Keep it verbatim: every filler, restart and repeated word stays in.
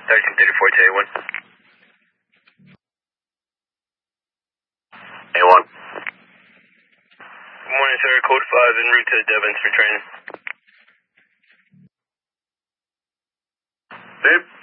thirteen thirty-four to A one. A one. Good morning, sir. Code five en route to Devens for training. Babe?